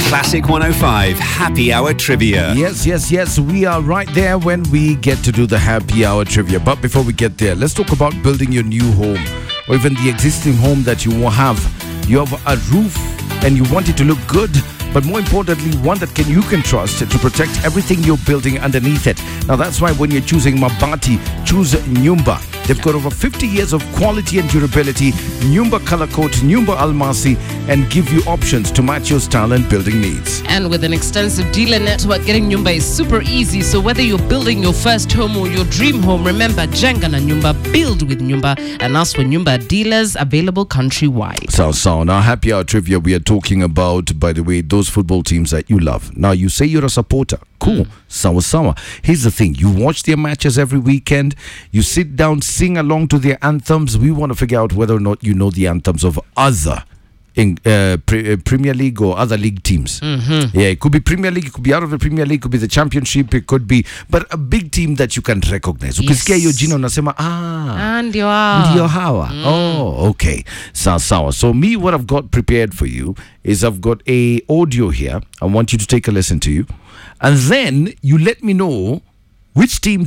Classic 105 Happy Hour Trivia. Yes. We are right there when we get to do the happy hour trivia. But before we get there, let's talk about building your new home or even the existing home that you have. You have a roof and you want it to look good, but more importantly, one that you can trust to protect everything you're building underneath it. Now, that's why when you're choosing Mabati, choose Nyumba. They've got over 50 years of quality and durability. Nyumba Color Coat, Nyumba Almasi, and give you options to match your style and building needs. And with an extensive dealer network, getting Nyumba is super easy. So whether you're building your first home or your dream home, remember, Jenga na Nyumba, build with Nyumba, and ask for Nyumba dealers available countrywide. So now, happy hour trivia, we are talking about, by the way, those football teams that you love. Now, you say you're a supporter. Cool. Sawa. Here's the thing. You watch their matches every weekend. You sit down, sing along to their anthems. We want to figure out whether or not you know the anthems of other Premier League or other league teams. Yeah, it could be Premier League, it could be out of the Premier League, it could be the Championship, it could be, but a big team that you can recognize. Ukisikia hiyo jina unasema ndio hawa. Oh, okay. Sawa. So me, what I've got prepared for you is I've got a audio here. I want you to take a listen to you. And then you let me know which team